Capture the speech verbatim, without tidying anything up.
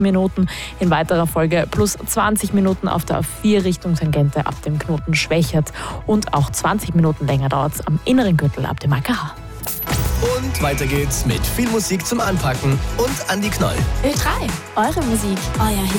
Minuten, in weiterer Folge plus zwanzig Minuten auf der A vier Richtung Tangente ab dem Knoten Schwächert und auch zwanzig Minuten länger dauert es am inneren Gürtel ab dem A K H. Und weiter geht's mit viel Musik zum Anpacken und Andi Knoll. Ö drei, eure Musik, euer Hit.